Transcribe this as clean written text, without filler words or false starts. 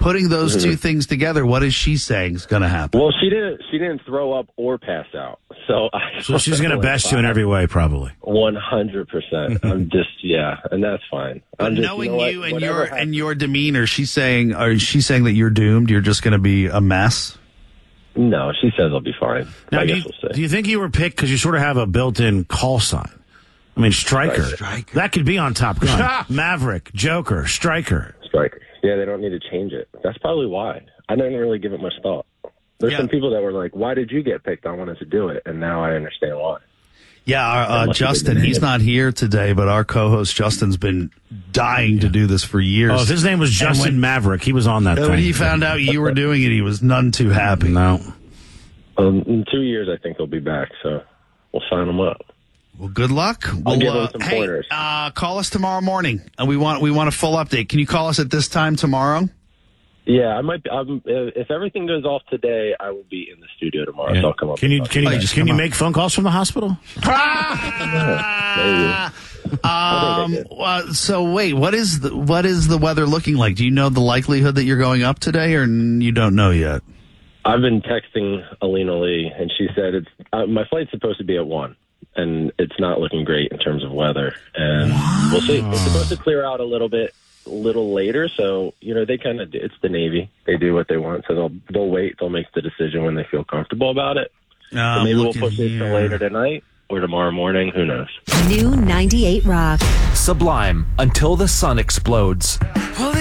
Putting those two things together, what is she saying is going to happen? Well, she didn't throw up or pass out. So she's going to best you in every way, probably. 100%. I'm just, and that's fine. But knowing you and your demeanor, she's saying that you're doomed? You're just going to be a mess? No, she says I'll be fine. Now, do you think you were picked because you sort of have a built-in call sign? I mean, Striker. That could be on Top Gun. Maverick, Joker, Striker. Yeah, they don't need to change it. That's probably why. I didn't really give it much thought. There's some people that were like, why did you get picked? I wanted to do it, and now I understand why. Yeah, Justin, he's not here today, but our co-host Justin's been dying to do this for years. Oh, if his name was Justin Maverick, he was on that thing. When he found out you were doing it, he was none too happy. No. In 2 years, I think he'll be back, so we'll sign him up. Well, good luck. I'll give him some pointers. Call us tomorrow morning. We want a full update. Can you call us at this time tomorrow? Yeah, I might. If everything goes off today, I will be in the studio tomorrow. So I'll come up. Can you make phone calls from the hospital? So wait, what is the weather looking like? Do you know the likelihood that you're going up today, or you don't know yet? I've been texting Alina Lee, and she said my flight's supposed to be at 1. And it's not looking great in terms of weather. And we'll see. It's supposed to clear out a little later. So, they kind of, it's the Navy. They do what they want. So they'll wait. They'll make the decision when they feel comfortable about it. So maybe we'll push it to later tonight or tomorrow morning. Who knows? New 98 Rock. Sublime, Until the Sun Explodes.